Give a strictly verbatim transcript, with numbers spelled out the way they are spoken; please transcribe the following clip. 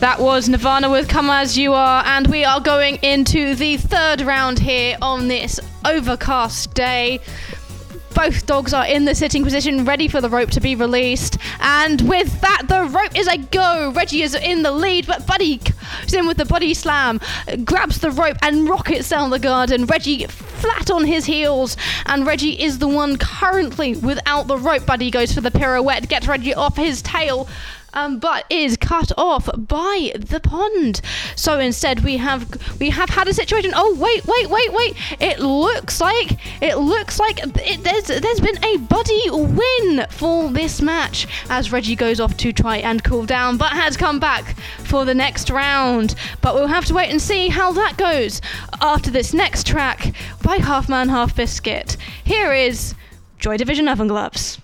That was Nirvana with Come As You Are, and we are going into the third round here on this overcast day. Both dogs are in the sitting position, ready for the rope to be released. And with that, the rope is a go. Reggie is in the lead, but Buddy is in with the body slam, grabs the rope and rockets down the garden. Reggie flat on his heels, and Reggie is the one currently without the rope. Buddy goes for the pirouette, gets Reggie off his tail, Um, but is cut off by the pond. So instead we have we have had a situation. Oh wait, wait, wait, wait! It looks like it looks like it, there's there's been a Buddy win for this match as Reggie goes off to try and cool down, but has come back for the next round. But we'll have to wait and see how that goes after this next track by Half Man Half Biscuit. Here is Joy Division Oven Gloves.